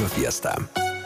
Radio Fiesta.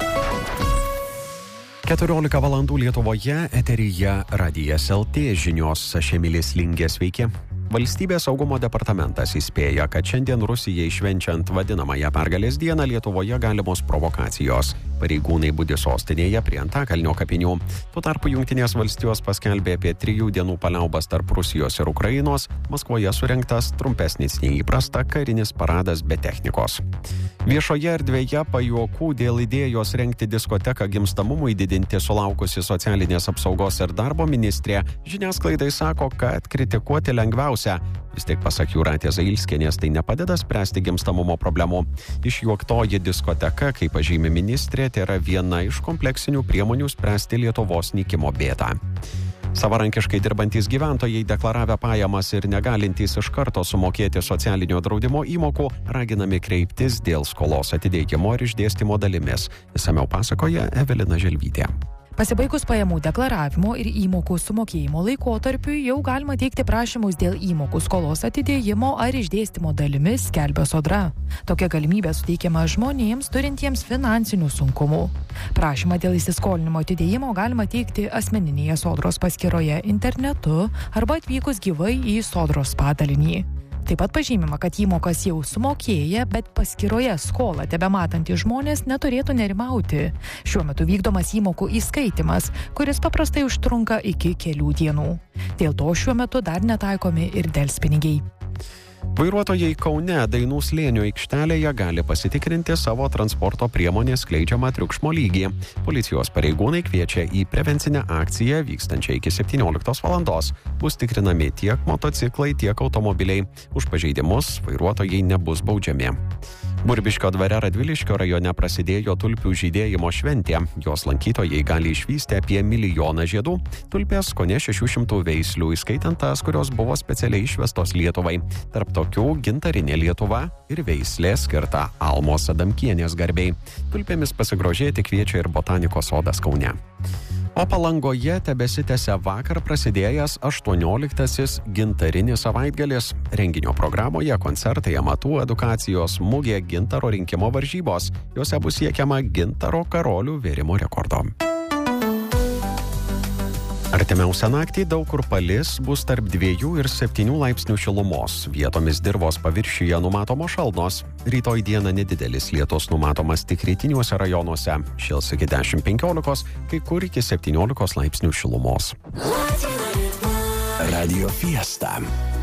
14 valandų Lietuvoje, eteryje Radijas LT žinios. Aš Emilis Lingė, sveiki. Valstybės saugumo departamentas įspėja, kad šiandien Rusijai švenčiant vadinamąją pergalės dieną Lietuvoje galimos provokacijos. Pareigūnai budi sostinėje prie Antakalnio kapinių. Tuo tarpu Jungtinės valstijos paskelbė apie 3 dienų paliaubas tarp Rusijos ir Ukrainos. Maskvoje surengtas trumpesnis nei įprasta karinis paradas be technikos. Viešoje erdvėje pajuokų dėl idėjos rengti diskoteką gimstamumui didinti sulaukusi socialinės apsaugos ir darbo ministrė žiniasklaidai sako, kad kritikuoti lengviausia. Vis tiek pasak Jūratės Zailskienės, tai nepadeda spręsti gimstamumo problemų. Išjuoktoji diskoteka, kaip pažymi ministrė, tai yra viena iš kompleksinių priemonių spręsti Lietuvos nykimo bėdą. Savarankiškai dirbantys gyventojai deklaravę pajamas ir negalintys iš karto sumokėti socialinio draudimo įmokų raginami kreiptis dėl skolos atidėjimo ir išdėstymo dalimis. Išsamiau pasakoja Evelina Želvytė. Pasibaigus pajamų deklaravimo ir įmokų sumokėjimo laikotarpiui jau galima teikti prašymus dėl įmokų skolos atidėjimo ar išdėstymo dalimis, skelbia Sodra. Tokia galimybė suteikiama žmonėms turintiems finansinių sunkumų. Prašymą dėl įsiskolinimo atidėjimo galima teikti asmeninėje Sodros paskyroje internetu arba atvykus gyvai į Sodros padalinį. Taip pat pažymima, kad įmokas jau sumokėję, bet paskyroje skolą tebematantys žmonės neturėtų nerimauti. Šiuo metu vykdomas įmokų įskaitimas, kuris paprastai užtrunka iki kelių dienų. Dėl to šiuo metu dar netaikomi ir delspinigiai. Vairuotojai Kaune Dainų slėnio aikštelėje gali pasitikrinti savo transporto priemonės skleidžiamą triukšmo lygį. Policijos pareigūnai kviečia į prevencinę akciją vykstančią iki 17 valandos. Bus tikrinami tiek motociklai, tiek automobiliai. Už pažeidimus vairuotojai nebus baudžiami. Burbiškio dvare Radviliškio rajone prasidėjo tulpių žydėjimo šventė. Jos lankytojai gali išvysti apie 1 milijoną žiedų. Tulpės kone 600 veislių, įskaitant tas, kurios buvo specialiai išvestos Lietuvai. Tarp tokių Gintarinė Lietuva ir veislė skirta Almos Adamkienės garbei. Tulpėmis pasigrožėti kviečia ir botanikos sodas Kaune. O Palangoje tebesitęsia vakar prasidėjęs 18-asis Gintarinis savaitgalis. Renginio programoje koncertai, amatų edukacijos, mugė, gintaro rinkimo varžybos. Jose bus siekiama gintaro karolių vėrimo rekordo. Artimiausią naktį daug kur palis, bus tarp 2 ir 7 laipsnių šilumos. Vietomis dirvos paviršiuje numatomos šalnos. Rytoj dieną nedidelis lietus numatomas tik rytiniuose rajonuose. Šils iki 10-15, kai kur iki 17 laipsnių šilumos. Radio Fiesta.